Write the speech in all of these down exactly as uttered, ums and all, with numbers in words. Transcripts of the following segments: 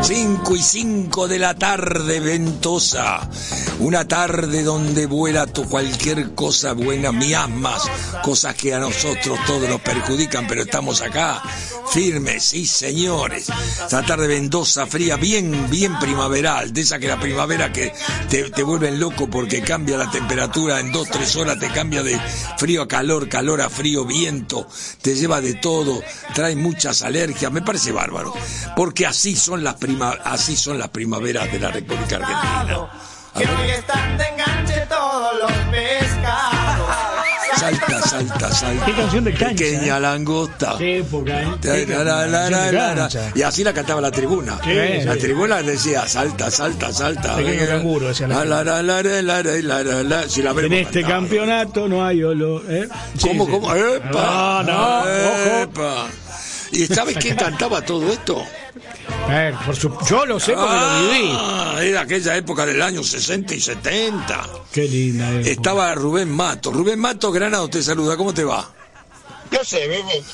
Cinco y cinco de la tarde, ventosa. Una tarde donde vuela tu cualquier cosa buena, miasmas, cosas que a nosotros todos nos perjudican, pero estamos acá, firmes, sí señores. Esta tarde ventosa, fría, bien, bien primaveral, de esa que la primavera que te, te vuelven loco porque cambia la temperatura, en dos, tres horas te cambia de frío a calor, calor a frío, viento, te lleva de todo, trae muchas alergias, me parece bárbaro, porque así son las prima, así son las primaveras de la República Argentina. Que hoy están de enganche todos los pescados. Salta, salta, salta. Qué canción de cancha. Pequeña ¿eh? langosta. Qué época, ¿eh? Qué la, la, la, la, la, la. Y así la cantaba la tribuna. Sí, la sí. tribuna decía, salta, salta, salta. Pequeño canguro, decía la la, la, la, la, la, la, la, la. Si la en este cantado. Campeonato no hay olor. ¿eh? Sí, ¿Cómo, sí. cómo? ¡Epa! No, no, ¡Epa! ¿Y sabes quién cantaba todo esto? Eh, por su... Yo lo sé porque ah, lo viví. Era aquella época del año sesenta y setenta. Qué linda época. Estaba Rubén Mato. Rubén Mato, Granado, te saluda. ¿Cómo te va? ¿Qué sé, bebé?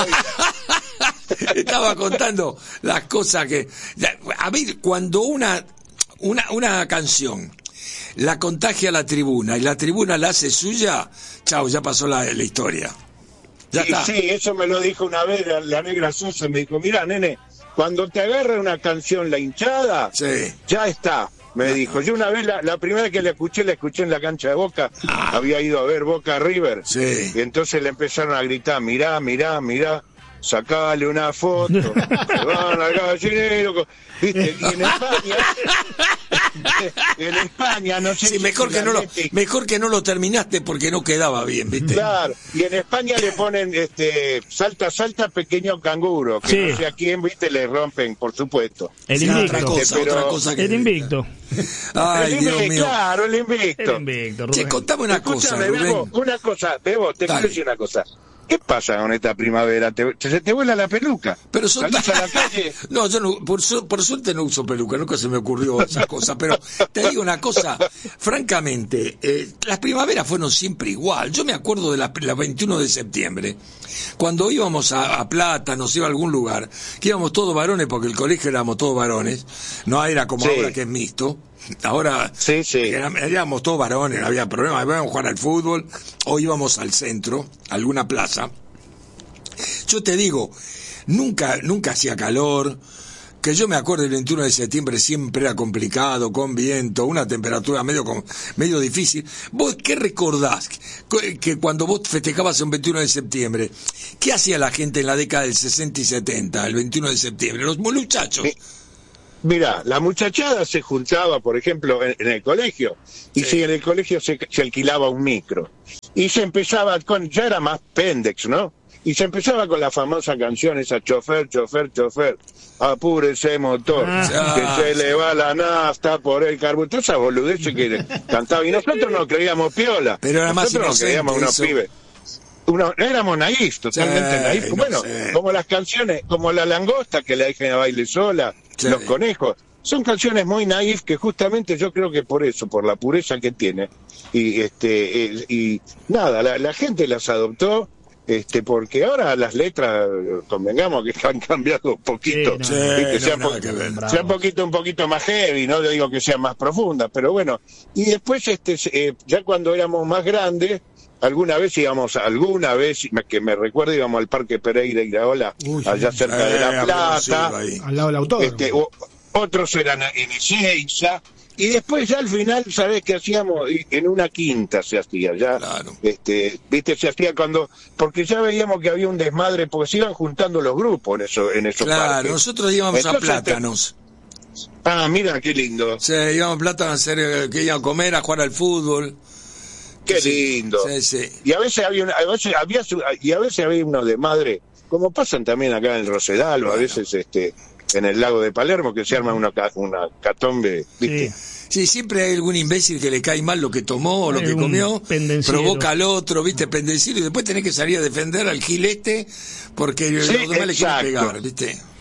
Estaba contando las cosas que... A ver, cuando una, una, una canción la contagia a la tribuna y la tribuna la hace suya, chao, ya pasó la, la historia. Ya sí, está. Sí, eso me lo dijo una vez la, la negra Sosa. Me dijo, mira, nene, cuando te agarra una canción la hinchada, sí. ya está, me dijo. Yo una vez, la, la primera que la escuché, la escuché en la cancha de Boca. Ah. Había ido a ver Boca River. Sí. Y entonces le empezaron a gritar, mirá, mirá, mirá, sacale una foto, se van al gallinero, ¿viste? Y en España, en España, no sé sí, si mejor que no lo, mete... mejor que no lo terminaste porque no quedaba bien, ¿viste? Claro, y en España le ponen, este, salta, salta, pequeño canguro, que sí. no sé a quién, ¿viste? Le rompen, por supuesto. El sí, invicto. Otra cosa, pero... otra cosa que... El invicto. Ay, el Dios invicto, mío. claro, el invicto. El invicto, Rubén. Che, contame una cosa, Escúchame, Rubén. Bebo, una cosa, Bebo, te Dale. quiero decir una cosa. ¿Qué pasa con esta primavera? ¿Te, te, se te vuela la peluca? Pero son ¿Salís a la calle? No, yo no, por, su... por suerte no uso peluca, nunca se me ocurrió esa cosa, pero te digo una cosa, francamente, eh, las primaveras fueron siempre igual. Yo me acuerdo de la, la veintiuno de septiembre, cuando íbamos a, a Plata, nos iba a algún lugar, que íbamos todos varones, porque el colegio éramos todos varones, no era como sí. ahora que es mixto. Ahora sí, sí. éramos todos varones, no había problema, íbamos a jugar al fútbol o íbamos al centro, a alguna plaza. Yo te digo, nunca nunca hacía calor, que yo me acuerdo el veintiuno de septiembre siempre era complicado, con viento, una temperatura medio medio difícil. ¿Vos qué recordás que cuando vos festejabas el veintiuno de septiembre, qué hacía la gente en la década del sesenta y setenta, el veintiuno de septiembre? Los muchachos... Sí. Mira, la muchachada se juntaba, por ejemplo, en, en el colegio, y sí. si en el colegio se, se alquilaba un micro, y se empezaba con, ya era más pendex, ¿no? Y se empezaba con la famosa canción esa, chofer, chofer, chofer, apúrese motor, ah. que se le va la nafta por el carbón, todas esas boludeces que cantaba, y nosotros nos creíamos piola, pero era más nosotros nos creíamos unos pibes. Uno, éramos naif, totalmente sí, naif. No bueno, sé. Como las canciones, como La Langosta, que la dejen a baile sola, sí. Los Conejos. Son canciones muy naif que justamente yo creo que por eso, por la pureza que tiene. Y este y, y nada, la, la gente las adoptó, este porque ahora las letras, convengamos que han cambiado un poquito. Sí, no, y que no, sea, no, po- que sea un poquito, un poquito más heavy, no digo que sean más profundas, pero bueno. Y después, este eh, ya cuando éramos más grandes, alguna vez íbamos, alguna vez, que me recuerdo, íbamos al Parque Pereira y Iraola, allá cerca eh, de La Plata, al lado del autódromo. Este, o, otros eran en Ezeiza, y después ya al final, ¿sabés qué hacíamos? En una quinta se hacía, ya, claro. este, viste, se hacía cuando, porque ya veíamos que había un desmadre, porque se iban juntando los grupos en, eso, en esos claro, parques. Nosotros íbamos Entonces, a Plátanos. Te... Ah, mira, qué lindo. Sí, íbamos a Plátanos a hacer, que iban a comer, a jugar al fútbol. Qué sí, lindo. Sí, sí. Y a veces había una, a veces había su, y a veces había uno de madre, como pasan también acá en el Rosedal, o bueno. a veces este en el lago de Palermo, que se arma una una catombe, ¿viste? Sí. Sí, siempre hay algún imbécil que le cae mal lo que tomó o lo que comió, provoca al otro, ¿viste? Pendenciero, y después tenés que salir a defender al gilete porque sí, los demás le quieren pegar, ¿viste?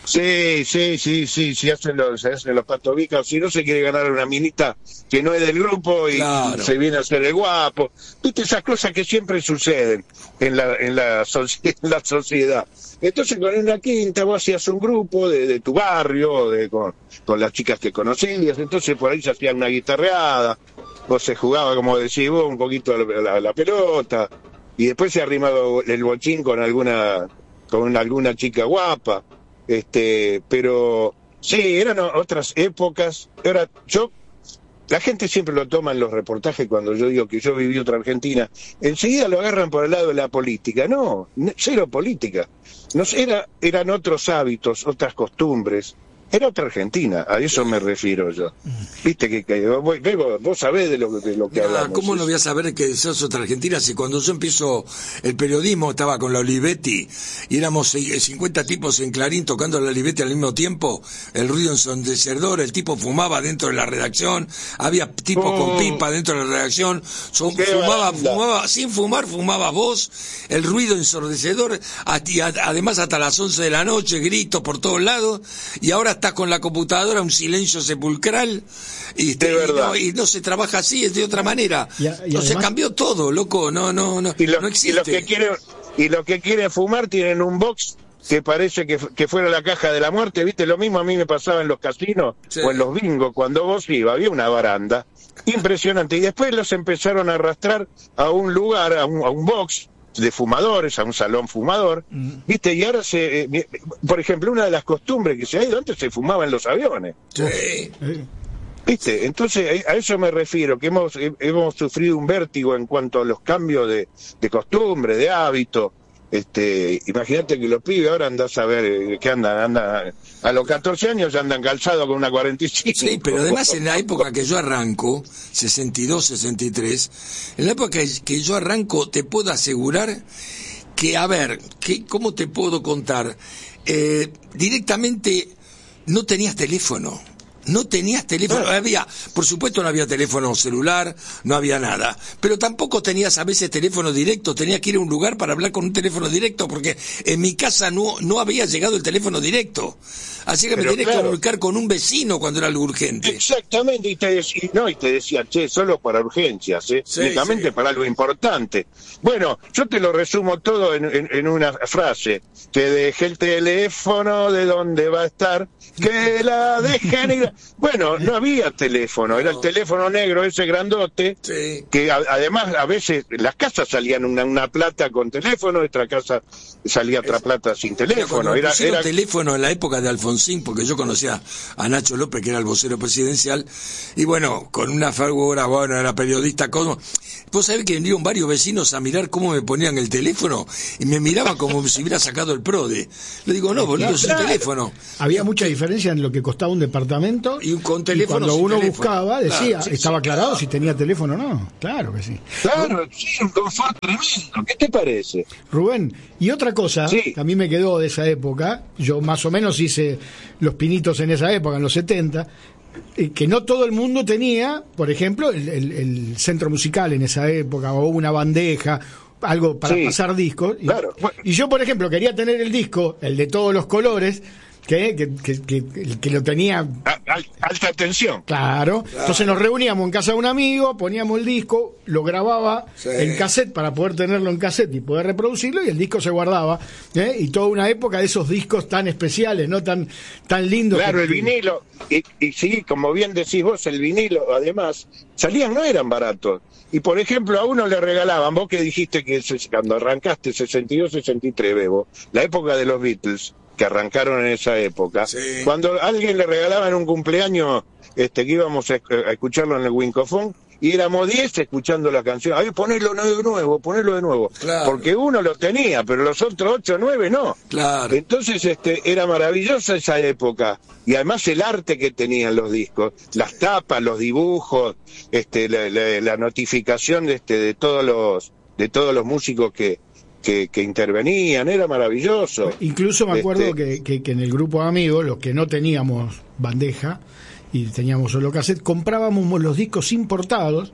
Sí, sí, sí, sí, sí hacen los, se hacen los patobicas, si no se quiere ganar una minita que no es del grupo y Claro. se viene a hacer el guapo. Viste esas cosas que siempre suceden en la, en la, soci- en la sociedad. Entonces con una quinta vos hacías un grupo de, de tu barrio, de, con, con las chicas que conocías, entonces por ahí se hacía una guitarreada, o se jugaba, como decís vos, un poquito a la, a la pelota, y después se arrimaba el bochín con alguna, con alguna chica guapa. Este, pero sí, eran otras épocas. Ahora, yo, la gente siempre lo toma en los reportajes cuando yo digo que yo viví otra Argentina, enseguida lo agarran por el lado de la política. No, cero política. No sé, era, eran otros hábitos, otras costumbres. Era otra Argentina, a eso me refiero yo. Viste que, que vos, vos, vos sabés de lo, de lo que Ah, hablamos. ¿cómo no voy a saber que sos otra Argentina? Si cuando yo empiezo el periodismo estaba con la Olivetti y éramos cincuenta tipos en Clarín tocando la Olivetti al mismo tiempo, el ruido ensordecedor, el tipo fumaba dentro de la redacción, había tipos Oh. con pipa dentro de la redacción, son, Qué fumaba, banda. fumaba, sin fumar fumaba vos, el ruido ensordecedor, a- y a- además hasta las once de la noche, gritos por todos lados, y ahora estás con la computadora, un silencio sepulcral, y, este, De y verdad. no, y no se trabaja así, es de otra manera. Y a- y no se además- cambió todo, loco, no, no, no, Y, lo- no y existe. los que quieren y los que quieren fumar tienen un box que parece que, que fuera la caja de la muerte. Viste, lo mismo a mí me pasaba en los casinos Sí. o en los bingos. Cuando vos ibas había una baranda impresionante y después los empezaron a arrastrar a un lugar, a un, a un box de fumadores, a un salón fumador, viste, y ahora se, eh, por ejemplo, una de las costumbres que se ha ido, antes se fumaba en los aviones. Sí. Eh, ¿Viste? Entonces, a eso me refiero, que hemos hemos sufrido un vértigo en cuanto a los cambios de, de costumbre, de hábito. Este, imagínate que los pibes ahora andás a ver eh, que andan, andan, a los catorce años ya andan calzados con una cuarenta y cinco. Sí, pero además en la época que yo arranco, sesenta y dos, sesenta y tres, en la época que yo arranco te puedo asegurar que, a ver, que, ¿cómo te puedo contar? Eh, directamente no tenías teléfono. No tenías teléfono, Claro. había, por supuesto no había teléfono celular, no había nada, pero tampoco tenías a veces teléfono directo, tenías que ir a un lugar para hablar con un teléfono directo, porque en mi casa no, no había llegado el teléfono directo, así que me Pero tenía que claro. comunicar con un vecino cuando era algo urgente. Exactamente, y te, dec- no, y te decían, che, solo para urgencias, ¿eh? Sí, únicamente sí. para algo importante. Bueno, yo te lo resumo todo en, en- en una frase, que deje el teléfono de donde va a estar, que la dejen ir. Bueno, no había teléfono, era el teléfono negro ese grandote, Sí. que a- además a veces las casas salían una, una plata con teléfono, otra casa salía otra plata sin Mira, teléfono. cuando Era, pusieron era, teléfono en la época de Alfonsín, porque yo conocía a Nacho López, que era el vocero presidencial, y bueno, con una figura, bueno, era periodista, como... Vos sabés que vinieron varios vecinos a mirar cómo me ponían el teléfono, y me miraban como si hubiera sacado el PRODE. Le digo, no, boludo, es un Claro. teléfono. Había mucha diferencia en lo que costaba un departamento Y con teléfono, cuando sin uno teléfono. buscaba decía, Claro, sí, estaba aclarado si tenía teléfono o no. Claro que sí. claro, sí, un confort tremendo. ¿Qué te parece? Rubén, y otra cosa Sí. que a mí me quedó de esa época, yo más o menos hice los pinitos en esa época, en los setenta, eh, que no todo el mundo tenía, por ejemplo, el, el- el centro musical en esa época, o una bandeja, algo para Sí. pasar discos. Y, Claro. y yo, por ejemplo, quería tener el disco, el de todos los colores, que, que, que, que- el que lo tenía. A- al- alta tensión. Claro. Entonces nos reuníamos en casa de un amigo, poníamos el disco, lo grababa Sí. en cassette para poder tenerlo en cassette y poder reproducirlo, y el disco se guardaba. ¿eh? Y toda una época de esos discos tan especiales, no tan tan lindos. Claro, que- el vinilo, y, y sí, como bien decís vos, el vinilo, además, salían, no eran baratos. Y por ejemplo, a uno le regalaban, vos que dijiste que se- cuando arrancaste sesenta y dos, sesenta y tres, Bebo, la época de los Beatles, que arrancaron en esa época, Sí. cuando a alguien le regalaban un cumpleaños, este, que íbamos a, a escucharlo en el Wincofón, y éramos diez escuchando la canción. Ay, ponelo de nuevo, ponelo de nuevo. Claro. Porque uno lo tenía, pero los otros ocho, nueve no. Claro. Entonces este era maravillosa esa época, y además el arte que tenían los discos, las tapas, los dibujos, este la, la- la notificación de este de todos los de todos los músicos que que, que intervenían, era maravilloso. Incluso me acuerdo Este, que, que, que en el grupo de amigos, los que no teníamos bandeja y teníamos solo cassette, comprábamos los discos importados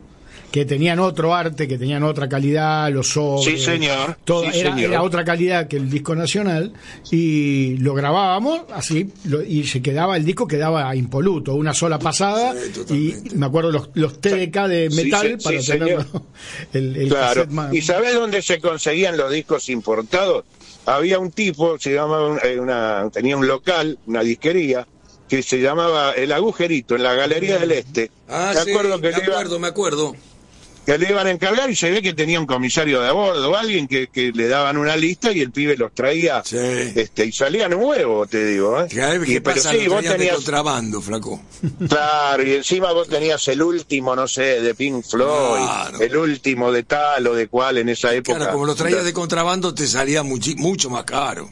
que tenían otro arte, que tenían otra calidad, los sobres. Sí, señor. Todo, sí, era, señor. era otra calidad que el disco nacional, y lo grabábamos así, lo, y se quedaba, el disco quedaba impoluto, una sola pasada, sí, y me acuerdo los, los T D K de metal sí, para sí, tenerlo. El, el Claro. más... ¿Y sabés dónde se conseguían los discos importados? Había un tipo, se llamaba una, una, tenía un local, una disquería, que se llamaba El Agujerito, en la Galería del Este. Ah, me sí, acuerdo que me le iba- acuerdo, me acuerdo. que le iban a encargar, y se ve que tenía un comisario de a bordo, alguien que, que le daban una lista y el pibe los traía, Sí. este, y salían nuevos, te digo, ¿eh? ¿Qué, Y- qué pero pasa? sí, Lo vos traían de tenías, contrabando, flaco. claro, y encima vos tenías el último, no sé, de Pink Floyd, Claro. el último de tal o de cual en esa época. Claro, como lo traías de contrabando te salía muchi- mucho más caro.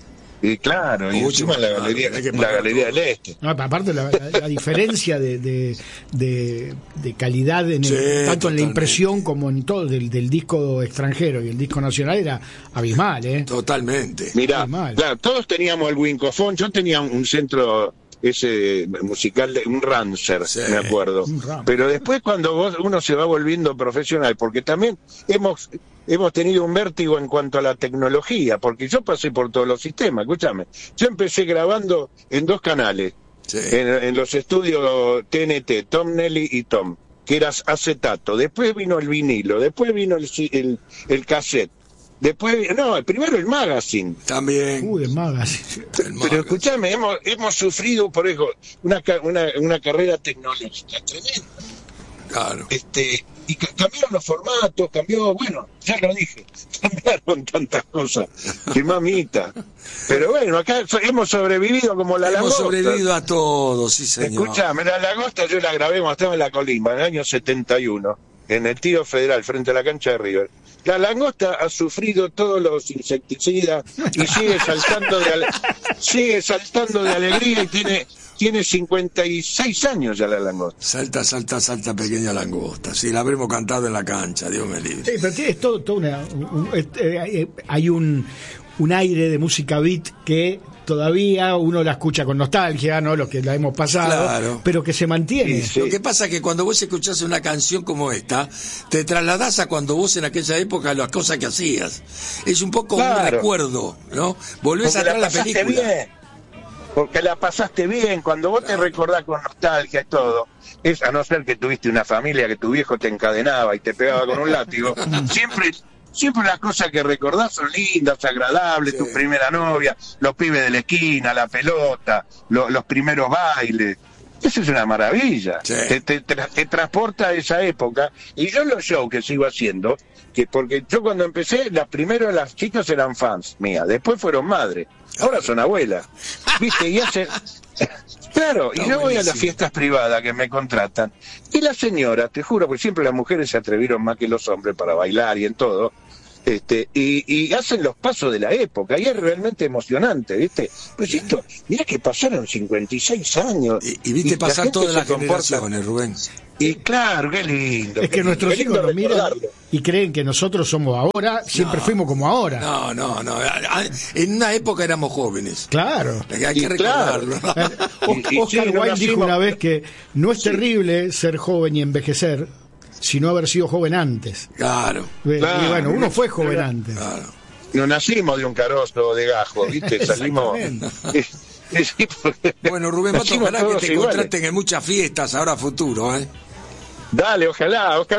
Y claro, y Mucho encima más la caro, galería, tenés que la pagar galería todo. del Este. No, aparte la, la, la diferencia de, de, de, de calidad en el- Sí, tanto en la totalmente. impresión como en todo del, del disco extranjero y el disco nacional era abismal, ¿eh? Totalmente. Mirá, Muy mal. claro, todos teníamos el Wincofón, yo tenía un, un centro ese musical, de, un Rancer, Sí, me acuerdo. un Rancer. Pero después cuando vos, uno se va volviendo profesional, porque también hemos hemos tenido un vértigo en cuanto a la tecnología, porque yo pasé por todos los sistemas, escúchame. Yo empecé grabando en dos canales, Sí. en, en los estudios T N T, Tom Nelly y Tom, que eras acetato, después vino el vinilo, después vino el, el, el cassette, después, no, primero el magazine. También. Uy, el magazine. el Pero magazine. escúchame, hemos, hemos sufrido por eso una, ca- una, una carrera tecnológica tremenda. Claro. Este, y ca- cambiaron los formatos, cambió, bueno, ya lo dije, cambiaron tantas cosas, que mamita. Pero bueno, acá so- hemos sobrevivido como la Hemos langosta. sobrevivido a todos, sí, señor. Escuchame, la langosta yo la grabé cuando estaba en la Colima, en el año setenta y uno, en el Tiro Federal, frente a la cancha de River. La langosta ha sufrido todos los insecticidas y sigue saltando de ale- sigue saltando de alegría y tiene tiene cincuenta y seis años ya la langosta. Salta, salta, salta, pequeña langosta. Sí, la habremos cantado en la cancha, Dios me libre. Sí, pero tiene todo, todo una, un- este, eh, hay un, un aire de música beat que todavía uno la escucha con nostalgia, ¿no? Los que la hemos pasado, Claro. pero que se mantiene. Sí, sí. Lo que pasa es que cuando vos escuchás una canción como esta, te trasladás a cuando vos en aquella época las cosas que hacías. Es un poco un Claro. recuerdo, ¿no? Volvés Porque atrás la pasaste película. bien. Porque la pasaste bien, cuando vos te recordás con nostalgia y todo, es a no ser que tuviste una familia que tu viejo te encadenaba y te pegaba con un látigo, siempre siempre las cosas que recordás son lindas, agradables, Sí. tu primera novia, los pibes de la esquina, la pelota, lo- los primeros bailes. Eso es una maravilla. Sí. Te, te, te- te transporta a esa época. Y yo los shows que sigo haciendo, que porque yo cuando empecé, las primeras las chicas eran fans mías, después fueron madres, ahora son abuelas. ¿Viste? Y hacen... Claro, y Está yo voy a las buenísimo. fiestas privadas que me contratan, y las señoras, te juro, porque siempre las mujeres se atrevieron más que los hombres para bailar y en todo, este, y, y hacen los pasos de la época, y es realmente emocionante, ¿viste? Pues esto, mirá que pasaron cincuenta y seis años. Y, y viste la pasar gente todas se las comporta- generaciones, Rubén. Y claro, qué lindo. Es qué que nuestros lindo, hijos qué nos lindo miran recordarlo. y creen que nosotros somos ahora, siempre No. fuimos como ahora. No, no, no. En una época éramos jóvenes. Claro. Hay que Y claro. recordarlo. O- Y- y Oscar sí, no Wilde dijo nacimos- una vez que no es terrible ser joven y envejecer, sino haber sido joven antes. Claro, Y Claro. bueno, uno fue joven Claro. antes. claro. No nacimos de un carozo de gajo, ¿viste? Salimos. Sí, porque Bueno, Rubén Mato, nacimos ojalá que todos te iguales. contraten en muchas fiestas ahora a futuro, ¿eh? Dale, ojalá, ojalá.